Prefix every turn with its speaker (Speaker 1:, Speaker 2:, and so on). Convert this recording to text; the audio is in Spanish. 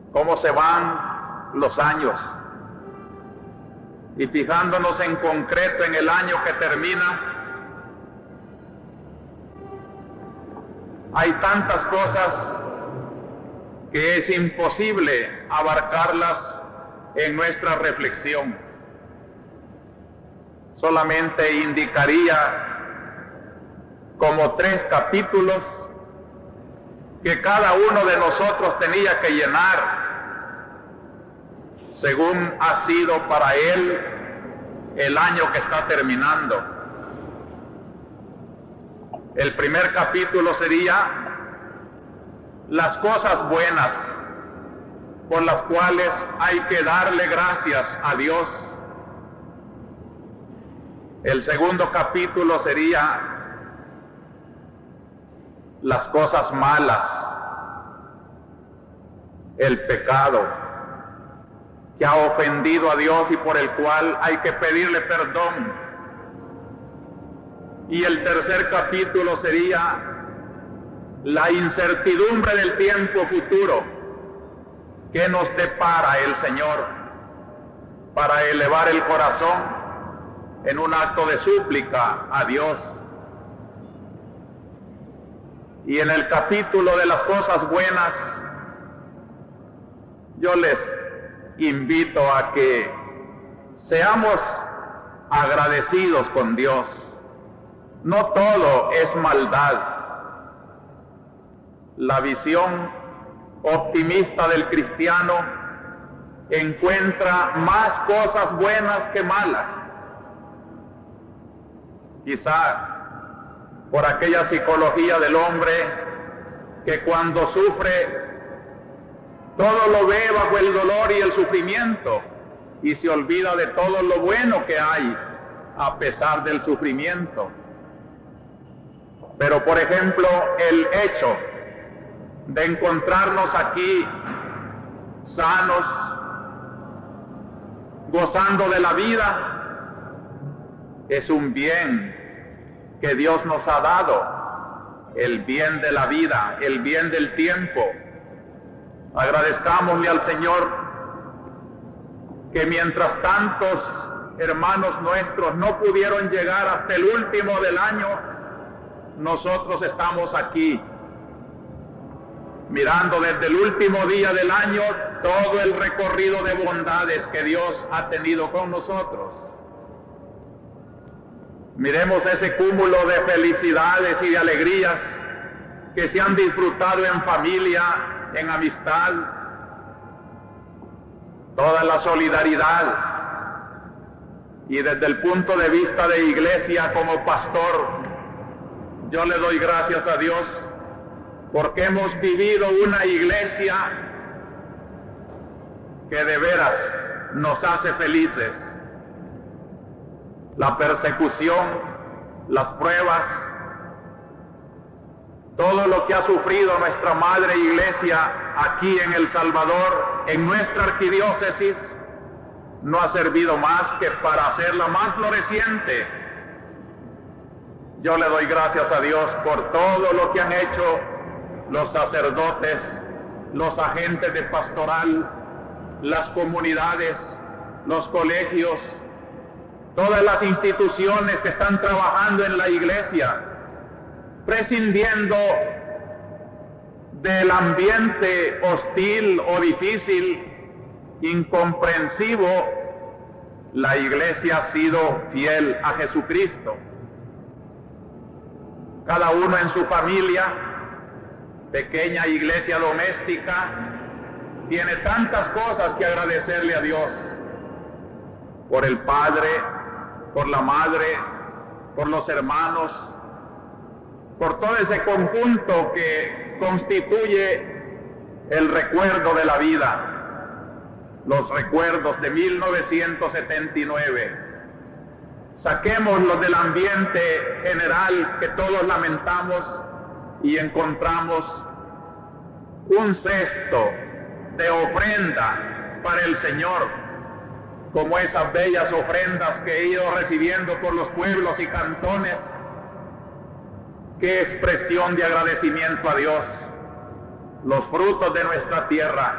Speaker 1: cómo se van los años. Y fijándonos en concreto en el año que termina, hay tantas cosas que es imposible abarcarlas en nuestra reflexión. Solamente indicaría como 3 capítulos que cada uno de nosotros tenía que llenar según ha sido para él el año que está terminando. El primer capítulo sería las cosas buenas por las cuales hay que darle gracias a Dios. El segundo capítulo sería las cosas malas, el pecado que ha ofendido a Dios y por el cual hay que pedirle perdón. Y el tercer capítulo sería la incertidumbre del tiempo futuro que nos depara el Señor para elevar el corazón en un acto de súplica a Dios. Y en el capítulo de las cosas buenas, yo les invito a que seamos agradecidos con Dios. No todo es maldad. La visión optimista del cristiano encuentra más cosas buenas que malas. Quizá por aquella psicología del hombre que cuando sufre todo lo ve bajo el dolor y el sufrimiento y se olvida de todo lo bueno que hay a pesar del sufrimiento. Pero por ejemplo, el hecho de encontrarnos aquí sanos, gozando de la vida, es un bien que Dios nos ha dado, el bien de la vida, el bien del tiempo. Agradezcámosle al Señor que mientras tantos hermanos nuestros no pudieron llegar hasta el último del año, nosotros estamos aquí, mirando desde el último día del año todo el recorrido de bondades que Dios ha tenido con nosotros. Miremos ese cúmulo de felicidades y de alegrías que se han disfrutado en familia, en amistad, toda la solidaridad. Y desde el punto de vista de iglesia como pastor, yo le doy gracias a Dios porque hemos vivido una iglesia que de veras nos hace felices. La persecución, las pruebas, todo lo que ha sufrido nuestra madre iglesia aquí en El Salvador, en nuestra arquidiócesis, no ha servido más que para hacerla más floreciente. Yo le doy gracias a Dios por todo lo que han hecho los sacerdotes, los agentes de pastoral, las comunidades, los colegios, todas las instituciones que están trabajando en la iglesia, prescindiendo del ambiente hostil o difícil, incomprensivo. La iglesia ha sido fiel a Jesucristo. Cada uno en su familia, pequeña iglesia doméstica, tiene tantas cosas que agradecerle a Dios por el padre, por la madre, por los hermanos, por todo ese conjunto que constituye el recuerdo de la vida, los recuerdos de 1979. Saquémoslos del ambiente general que todos lamentamos y encontramos un cesto de ofrenda para el Señor, como esas bellas ofrendas que he ido recibiendo por los pueblos y cantones. Qué expresión de agradecimiento a Dios, los frutos de nuestra tierra.